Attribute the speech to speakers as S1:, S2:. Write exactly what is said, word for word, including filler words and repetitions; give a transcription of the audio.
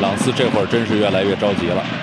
S1: 朗斯这会儿真是越来越着急了。